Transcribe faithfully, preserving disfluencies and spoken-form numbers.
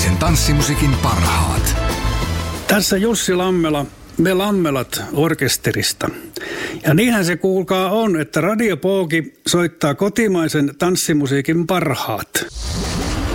Kotimaisen tanssimusiikin parhaat. Tässä Jussi Lammela, me Lammelat orkesterista. Ja niinhän se kuulkaa on, että Radio Pooki soittaa kotimaisen tanssimusiikin parhaat.